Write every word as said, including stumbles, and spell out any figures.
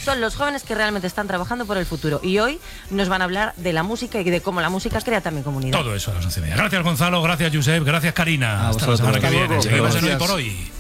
son los jóvenes que realmente están trabajando por el futuro. Y hoy nos van a hablar de la música y de cómo la música crea también comunidad. Todo eso a las once y media. Gracias, Gonzalo. Gracias, Josep. Gracias, Karina. A Hasta la vosotros. semana que Hasta viene. luego. Seguimos en Hoy Gracias. por Hoy.